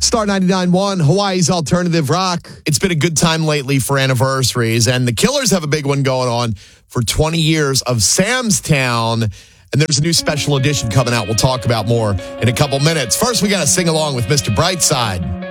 Star 99.1, Hawaii's alternative rock. It's been a good time lately for anniversaries, and the Killers have a big one going on for 20 years of Sam's Town, and there's a new special edition coming out. We'll talk about more in a couple minutes. First, we got to sing along with Mr. Brightside.